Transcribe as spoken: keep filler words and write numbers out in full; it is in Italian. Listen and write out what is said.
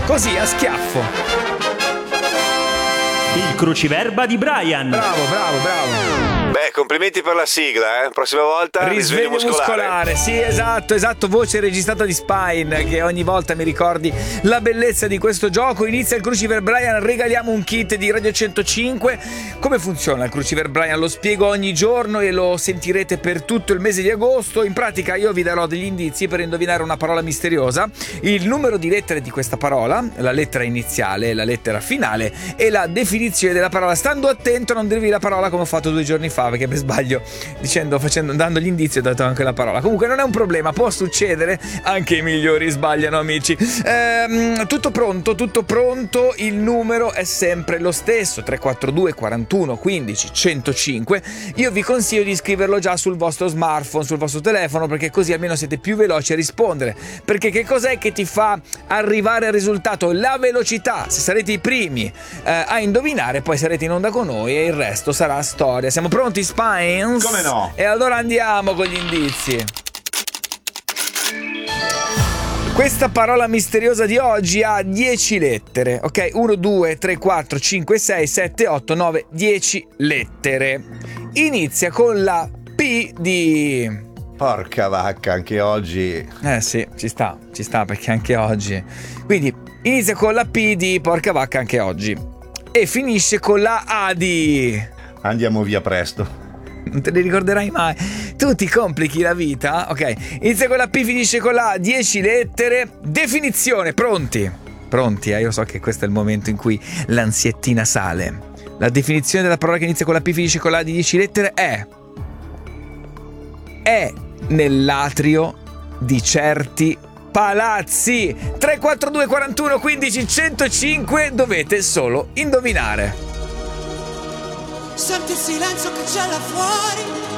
così a schiaffo. Il cruciverba di Brian. Bravo, bravo, bravo. Beh, complimenti per la sigla, eh. Prossima volta risveglio, risveglio muscolare. muscolare. Sì, esatto, esatto, voce registrata di Spine, che ogni volta mi ricordi la bellezza di questo gioco. Inizia il Cruciver Brian, regaliamo un kit di Radio centocinque. Come funziona il Cruciver Brian? Lo spiego ogni giorno e lo sentirete per tutto il mese di agosto. In pratica io vi darò degli indizi per indovinare una parola misteriosa, il numero di lettere di questa parola, la lettera iniziale, la lettera finale e la definizione della parola, stando attento a non dirvi la parola come ho fatto due giorni fa, perché per sbaglio dicendo, facendo, dando gli indizi ho dato anche la parola. Comunque non è un problema, può succedere, anche i migliori sbagliano, amici. Ehm, tutto pronto, tutto pronto, il numero è sempre lo stesso, tre quattro due quarantuno quindici centocinque. Io vi consiglio di scriverlo già sul vostro smartphone, sul vostro telefono, perché così almeno siete più veloci a rispondere, perché che cos'è che ti fa arrivare al risultato? La velocità. Se sarete i primi eh, a indovinare, poi sarete in onda con noi e il resto sarà storia. Siamo pronti, Spines? Come no? E allora andiamo con gli indizi. Questa parola misteriosa di oggi ha dieci lettere, ok? uno, due, tre, quattro, cinque, sei, sette, otto, nove, dieci lettere. Inizia con la P di... Porca vacca, anche oggi. Eh sì, ci sta, ci sta perché anche oggi. Quindi inizia con la P di porca vacca anche oggi. E finisce con la A di... Andiamo via presto. Non te ne ricorderai mai. Tu ti complichi la vita. Ok, inizia con la P, finisce con la A, dieci lettere. Definizione, pronti? Pronti, eh? Io so che questo è il momento in cui l'ansiettina sale. La definizione della parola che inizia con la P, finisce con la A di dieci lettere è... È nell'atrio di certi... palazzi. Tre quattro due quarantuno quindici centocinque. Dovete solo indovinare. Senti il silenzio che c'è là fuori.